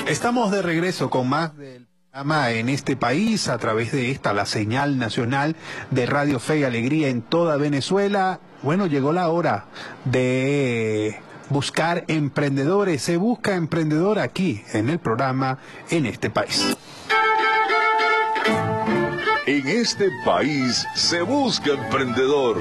Estamos de regreso con más del programa En este país a través de esta, la señal nacional de Radio Fe y Alegría en toda Venezuela. Bueno, llegó la hora de buscar emprendedores. Se busca emprendedor aquí en el programa En este país. En este país se busca emprendedor.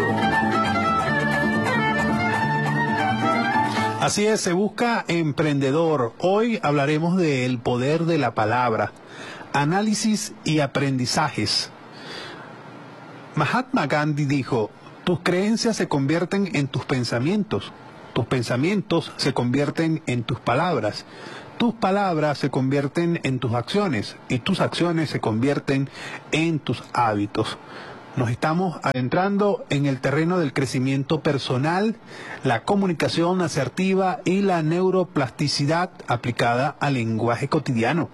Así es, se busca emprendedor. Hoy hablaremos del poder de la palabra, análisis y aprendizajes. Mahatma Gandhi dijo: tus creencias se convierten en tus pensamientos se convierten en tus palabras se convierten en tus acciones y tus acciones se convierten en tus hábitos. Nos estamos adentrando en el terreno del crecimiento personal, la comunicación asertiva y la neuroplasticidad aplicada al lenguaje cotidiano.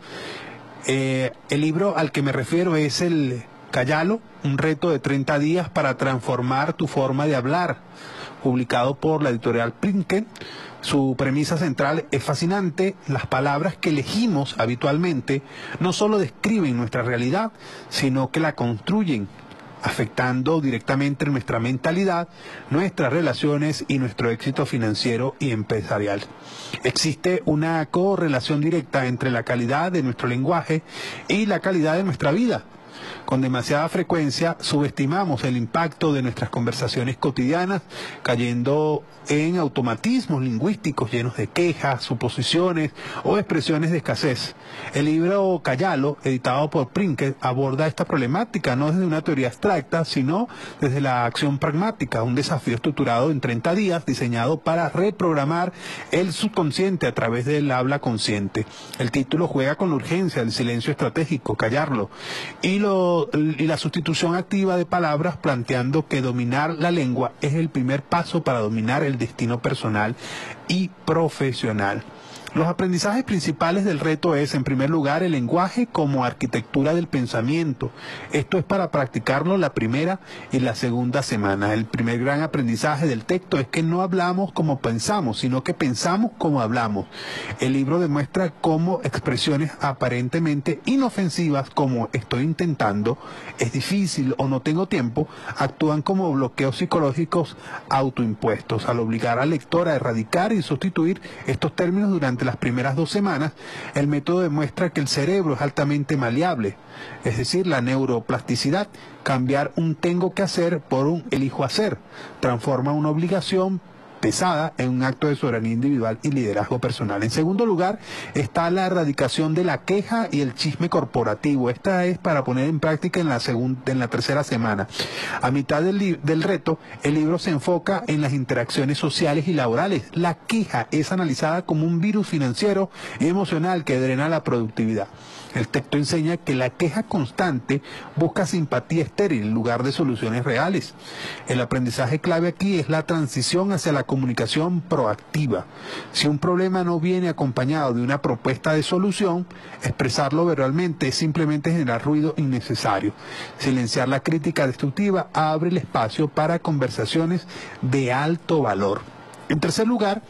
El libro al que me refiero es el Cállalo, un reto de 30 días para transformar tu forma de hablar, publicado por la editorial Prinken. Su premisa central es fascinante. Las palabras que elegimos habitualmente no solo describen nuestra realidad, sino que la construyen, afectando directamente nuestra mentalidad, nuestras relaciones y nuestro éxito financiero y empresarial. Existe una correlación directa entre la calidad de nuestro lenguaje y la calidad de nuestra vida. Con demasiada frecuencia subestimamos el impacto de nuestras conversaciones cotidianas, cayendo en automatismos lingüísticos llenos de quejas, suposiciones o expresiones de escasez. El libro Cállalo, editado por Prinken, aborda esta problemática no desde una teoría abstracta, sino desde la acción pragmática, un desafío estructurado en 30 días diseñado para reprogramar el subconsciente a través del habla consciente. El título juega con la urgencia del silencio estratégico, callarlo, y la sustitución activa de palabras, planteando que dominar la lengua es el primer paso para dominar el destino personal y profesional. Los aprendizajes principales del reto es, en primer lugar, el lenguaje como arquitectura del pensamiento. Esto es para practicarlo la primera y la segunda semana. El primer gran aprendizaje del texto es que no hablamos como pensamos, sino que pensamos como hablamos. El libro demuestra cómo expresiones aparentemente inofensivas como estoy intentando, es difícil o no tengo tiempo, actúan como bloqueos psicológicos autoimpuestos. Al obligar al lector a erradicar y sustituir estos términos durante las primeras 2 semanas, el método demuestra que el cerebro es altamente maleable, es decir, la neuroplasticidad. Cambiar un tengo que hacer por un elijo hacer transforma una obligación pesada en un acto de soberanía individual y liderazgo personal. En segundo lugar está la erradicación de la queja y el chisme corporativo. Esta es para poner en práctica en la tercera semana. A mitad del reto, el libro se enfoca en las interacciones sociales y laborales. La queja es analizada como un virus financiero y emocional que drena la productividad. El texto enseña que la queja constante busca simpatía estéril en lugar de soluciones reales. El aprendizaje clave aquí es la transición hacia la comunicación proactiva. Si un problema no viene acompañado de una propuesta de solución, expresarlo verbalmente es simplemente generar ruido innecesario. Silenciar la crítica destructiva abre el espacio para conversaciones de alto valor. En tercer lugar,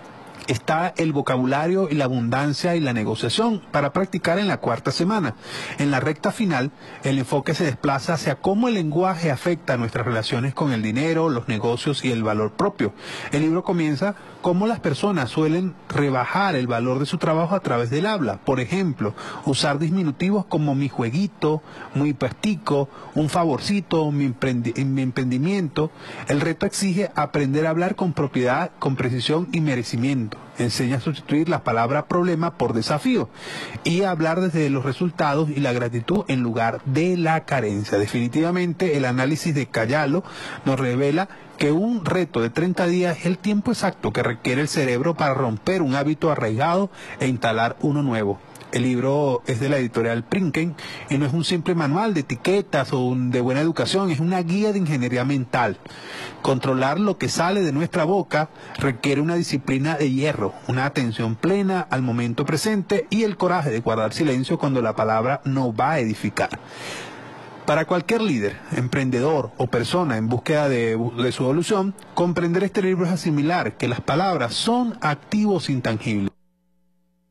está el vocabulario y la abundancia y la negociación para practicar en la 4ª semana. En la recta final, el enfoque se desplaza hacia cómo el lenguaje afecta nuestras relaciones con el dinero, los negocios y el valor propio. El libro comienza cómo las personas suelen rebajar el valor de su trabajo a través del habla. Por ejemplo, usar diminutivos como mi jueguito, muy pastico, un favorcito, mi emprendimiento. El reto exige aprender a hablar con propiedad, con precisión y merecimiento. Enseña a sustituir la palabra problema por desafío y a hablar desde los resultados y la gratitud en lugar de la carencia. Definitivamente el análisis de Cállalo nos revela que un reto de 30 días es el tiempo exacto que requiere el cerebro para romper un hábito arraigado e instalar uno nuevo. El libro es de la editorial Prinken y no es un simple manual de etiquetas o de buena educación, es una guía de ingeniería mental. Controlar lo que sale de nuestra boca requiere una disciplina de hierro, una atención plena al momento presente y el coraje de guardar silencio cuando la palabra no va a edificar. Para cualquier líder, emprendedor o persona en búsqueda de su evolución, comprender este libro es asimilar que las palabras son activos intangibles.